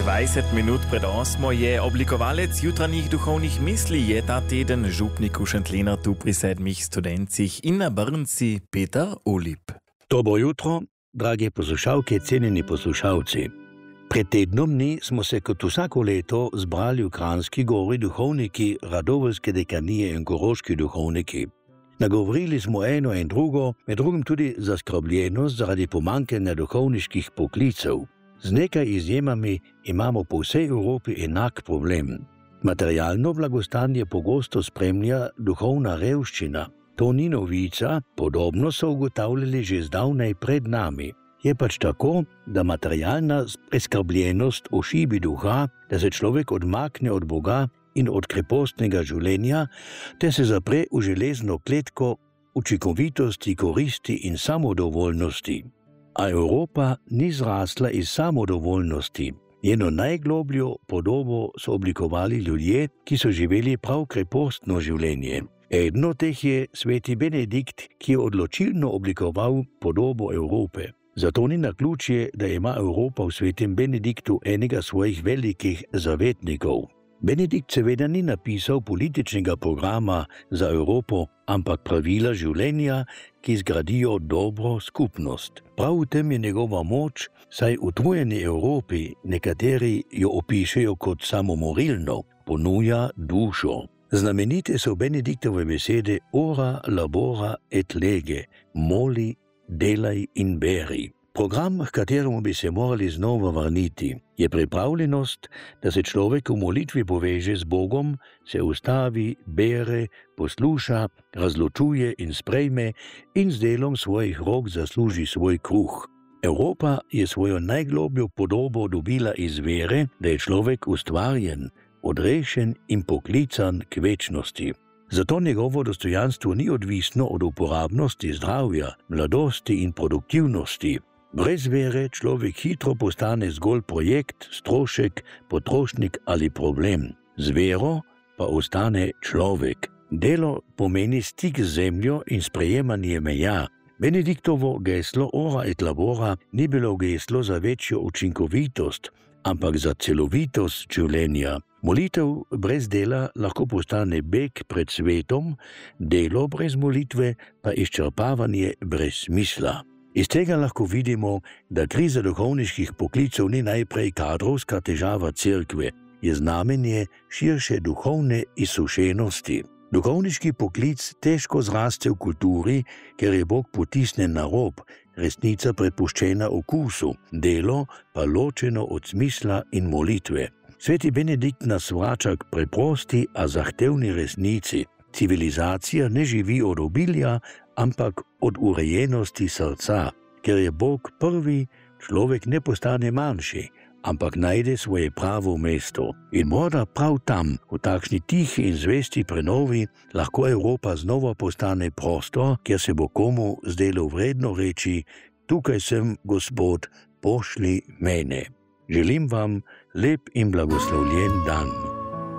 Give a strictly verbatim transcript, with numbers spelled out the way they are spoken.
dvajset minut pred osmo je oblikovalec jutranjih duhovnih misli je ta teden župnik v Šentlenartu pri sedmih studencih in na Brnci Peter Olip. Dobro jutro, drage poslušalke, cenjeni poslušalci. Pred tednom dni smo se kot vsako leto zbrali v Kranjski Gori duhovniki Radoveljske dekanije in koroški duhovniki. Nagovorili smo eno in drugo, med drugim tudi zaskrbljenost zaradi pomanjkanja duhovniških poklicev. Z nekaj izjemami imamo po vsej Evropi enak problem. Materialno blagostanje pogosto spremlja duhovna revščina. To ni novica, podobno so ugotavljali že zdavnaj pred nami. Je pač tako, da materialna preskrbljenost ošibi duha, da se človek odmakne od Boga in od krepostnega življenja, te se zapre v železno kletko učinkovitosti, koristi in samodovoljnosti. A Evropa ni zrasla iz samodovoljnosti. Njeno najglobljo podobo so oblikovali ljudje, ki so živeli prav krepostno življenje. Eden od teh je sveti Benedikt, ki je odločilno oblikoval podobo Evrope. Zato ni naključje, da ima Evropa v svetem Benediktu enega svojih velikih zavetnikov. Benedikt seveda ni napisal političnega programa za Evropo, ampak pravila življenja, ki zgradijo dobro skupnost. Prav v tem je njegova moč, saj v utrujeni Evropi nekateri jo opišejo kot samomorilno, ponuja dušo. Znamenite so Benediktove besede ora labora et lege, moli, delaj in beri. Program, k kateremu bi se morali znova vrniti, je pripravljenost, da se človek v molitvi poveže z Bogom, se ustavi, bere, posluša, razločuje in sprejme in z delom svojih rok zasluži svoj kruh. Evropa je svojo najglobljo podobo dobila iz vere, da je človek ustvarjen, odrešen in poklican k večnosti. Zato njegovo dostojanstvo ni odvisno od uporabnosti zdravja, mladosti in produktivnosti. Brez vere človek hitro postane zgolj projekt, strošek, potrošnik ali problem. Z vero pa ostane človek. Delo pomeni stik z zemljo in sprejemanje meja. Benediktovo geslo ora et labora ni bilo geslo za večjo učinkovitost, ampak za celovitost življenja. Molitev brez dela lahko postane beg pred svetom, delo brez molitve pa izčrpavanje brez smisla. Iz tega lahko vidimo, da kriza duhovniških poklicev ni najprej kadrovska težava cerkve, je znamenje širše duhovne izsušenosti. Duhovniški poklic težko zraste v kulturi, ker je Bog potisnen na rob, resnica prepuščena okusu, delo pa ločeno od smisla in molitve. Sveti Benedikt nas vrača k preprosti, a zahtevni resnici. Civilizacija ne živi od obilja, ampak od urejenosti srca. Ker je Bog prvi, človek ne postane manjši, ampak najde svoje pravo mesto. In morda prav tam, v takšni tihi in zvesti prenovi, lahko Evropa znova postane prostor, kjer se bo komu zdelo vredno reči: tukaj sem, Gospod, pošli mene. Želim vam lep in blagoslovljen dan.